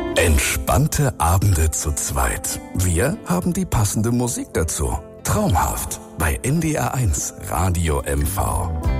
Entspannte Abende zu zweit. Wir haben die passende Musik dazu. Traumhaft bei NDR1 Radio MV.